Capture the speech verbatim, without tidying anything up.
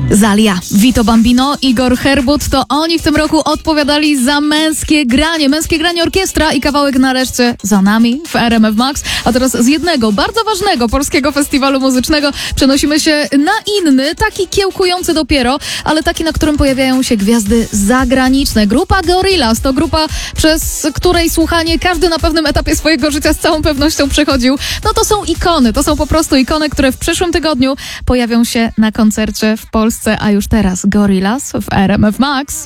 Zalia, Vito Bambino, Igor Herbut to oni w tym roku odpowiadali za Męskie Granie. Męskie Granie Orkiestra i kawałek nareszcie za nami w R M F Max. A teraz z jednego bardzo ważnego polskiego festiwalu muzycznego przenosimy się na inny, taki kiełkujący dopiero, ale taki, na którym pojawiają się gwiazdy zagraniczne. Grupa Gorillaz to grupa, przez której słuchanie każdy na pewnym etapie swojego życia z całą pewnością przechodził. No to są ikony, to są po prostu ikony, które w przyszłym tygodniu pojawią się na koncercie w Polsce. A już teraz Gorillaz w R M F Max.